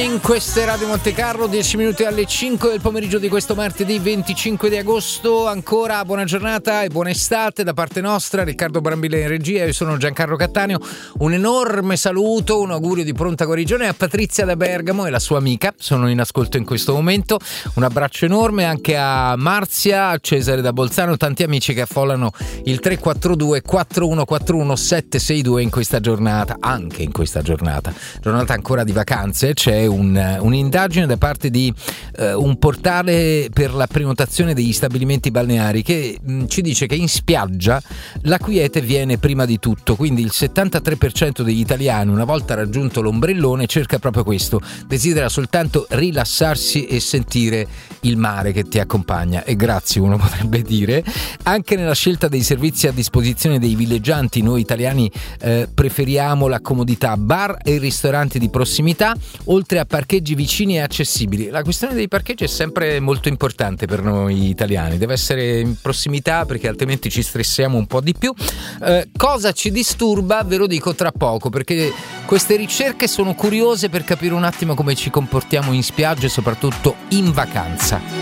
In queste Radio Monte Carlo, 10 minuti alle 5 del pomeriggio di questo martedì 25 di agosto. Ancora buona giornata e buona estate da parte nostra. Riccardo Brambilla in regia, io sono Giancarlo Cattaneo. Un enorme saluto, un augurio di pronta guarigione a Patrizia da Bergamo e la sua amica, sono in ascolto in questo momento. Un abbraccio enorme anche a Marzia, a Cesare da Bolzano, tanti amici che affollano il 342 4141 762 in questa giornata, anche in questa giornata ancora di vacanze. C'è un'indagine da parte di un portale per la prenotazione degli stabilimenti balneari che ci dice che in spiaggia la quiete viene prima di tutto, quindi il 73% degli italiani, una volta raggiunto l'ombrellone, cerca proprio questo, desidera soltanto rilassarsi e sentire il mare che ti accompagna. E grazie, uno potrebbe dire. Anche nella scelta dei servizi a disposizione dei villeggianti noi italiani preferiamo la comodità, bar e ristoranti di prossimità, oltre a parcheggi vicini e accessibili. La questione dei parcheggi è sempre molto importante per noi italiani, deve essere in prossimità perché altrimenti ci stressiamo un po' di più. Cosa ci disturba ve lo dico tra poco, perché queste ricerche sono curiose per capire un attimo come ci comportiamo in spiaggia e soprattutto in vacanza.